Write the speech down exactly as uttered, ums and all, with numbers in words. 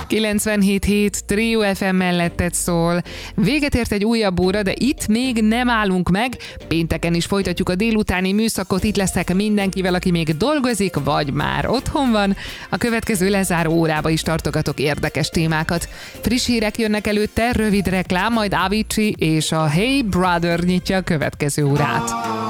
kilencvenhét hét Trio ef em melletted szól. Véget ért egy újabb óra, de itt még nem állunk meg. Pénteken is folytatjuk a délutáni műszakot, itt leszek mindenkivel, aki még dolgozik, vagy már otthon van. A következő lezáró órába is tartogatok érdekes témákat. Friss hírek jönnek előtte, rövid reklám, majd Avicii és a Hey Brother nyitja a következő órát.